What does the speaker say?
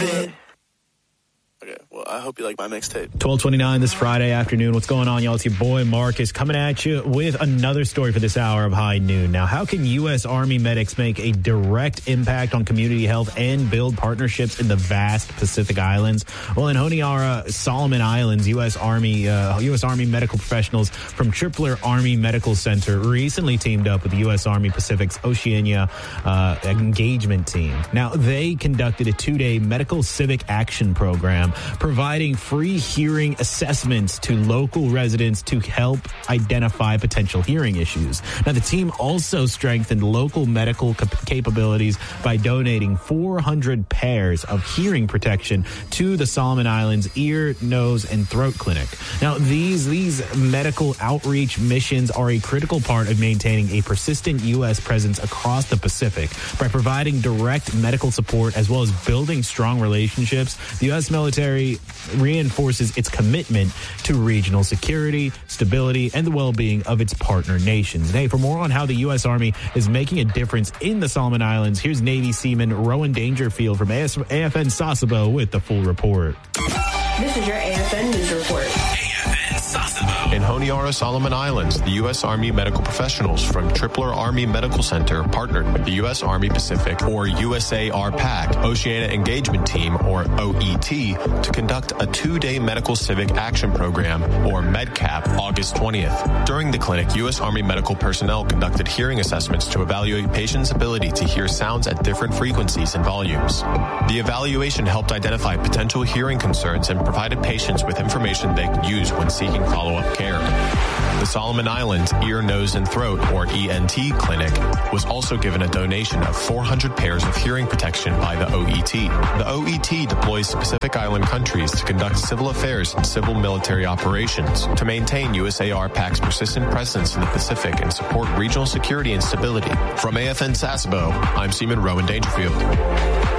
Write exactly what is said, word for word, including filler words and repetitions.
it. Okay, well, I hope you like my mixtape. twelve twenty-nine this Friday afternoon. What's going on, y'all? It's your boy Marcus coming at you with another story for this hour of High Noon. Now, how can U S. Army medics make a direct impact on community health and build partnerships in the vast Pacific Islands? Well, in Honiara, Solomon Islands, U S. Army uh, U S. Army medical professionals from Tripler Army Medical Center recently teamed up with the U S. Army Pacific's Oceania uh, engagement team. Now, they conducted a two-day medical civic action program providing free hearing assessments to local residents to help identify potential hearing issues. Now, the team also strengthened local medical cap- capabilities by donating four hundred pairs of hearing protection to the Solomon Islands Ear, Nose, and Throat Clinic. Now, these, these medical outreach missions are a critical part of maintaining a persistent U S presence across the Pacific. By providing direct medical support as well as building strong relationships, the U S military reinforces its commitment to regional security, stability, and the well-being of its partner nations. And hey, for more on how the U S. Army is making a difference in the Solomon Islands, here's Navy Seaman Rowan Dangerfield from A F N Sasebo with the full report. This is your A F N News Report. In Honiara, Solomon Islands, the U S. Army medical professionals from Tripler Army Medical Center partnered with the U S. Army Pacific, or U S A R PAC, Oceania Engagement Team, or O E T, to conduct a two-day medical civic action program, or MedCap, August twentieth. During the clinic, U S. Army medical personnel conducted hearing assessments to evaluate patients' ability to hear sounds at different frequencies and volumes. The evaluation helped identify potential hearing concerns and provided patients with information they could use when seeking follow-up care. The Solomon Islands Ear, Nose, and Throat, or E N T Clinic, was also given a donation of four hundred pairs of hearing protection by the O E T. The O E T deploys to Pacific Island countries to conduct civil affairs and civil military operations to maintain U S A R PAC's persistent presence in the Pacific and support regional security and stability. From A F N Sasebo, I'm Seaman Rowan Dangerfield.